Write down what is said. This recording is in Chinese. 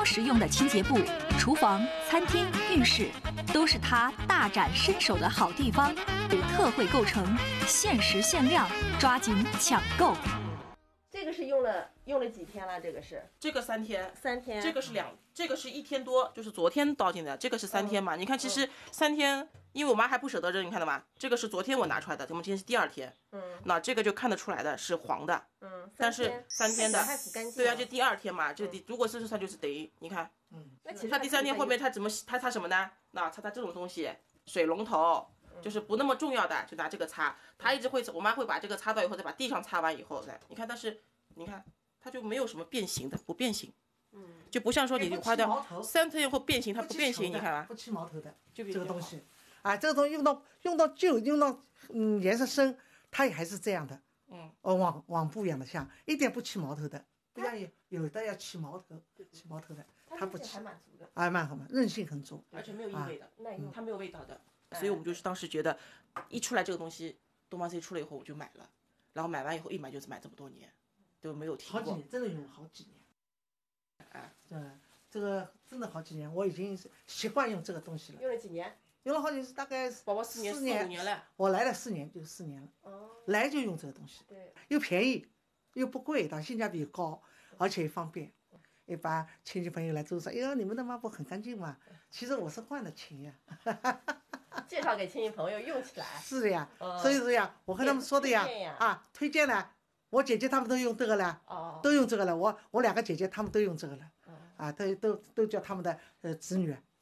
实用的清洁布，厨房、餐厅、浴室都是它大展身手的好地方。特惠购成，限时限量，抓紧抢购！ 这个是用了几天了？这个 3天 ，3天。 这个是1天多，就是昨天倒进的，这个是3天嘛？你看，其实3天，因为我妈还不舍得扔，你看到吗？这个是昨天我拿出来的，我们今天是第2天。那这个就看得出来的是黄的。但是3天的，对啊，这第2天嘛，如果是算就是等于你看， 那其实它第3天后面它怎么它擦什么呢？那擦这种东西，水龙头。就是不那么重要的，就拿这个擦。他一直会，我妈会把这个擦到以后，再把地上擦完以后再，你看，但是你看它就没有什么变形的，不变形。就不像说你花掉3天以后变形，它不变形，你看啊， 不起毛头的， 这个东西啊，这个东西用到旧，用到颜色深，它也还是这样的。网布一样的像，一点不起毛头的，不像有的要起毛头的，它不起， 还蛮足的， 蛮好嘛，韧性很足， 而且没有异味的，它没有味道的。 所以我们就是当时觉得，一出来这个东西，东方 C 出来以后我就买了，然后买完以后一买就是买这么多年，都没有停过。 好几年，真的用了好几年。这个真的好几年，我已经习惯用这个东西了。 用了几年？ 用了好几年，大概宝宝4年4、5年了。 我来了4年，就4年了。来就用这个东西， 对， 又便宜，又不贵，它性价比高，而且也方便。一般亲戚朋友来都说：“哎呦，你们的抹布很干净嘛。”其实我是换的钱呀。 介绍给亲戚朋友用起来。 是的呀，所以说呀，我和他们说的呀，推荐了。我姐姐他们都用这个了，都用这个了。我2个姐姐他们都用这个了，都叫他们的子女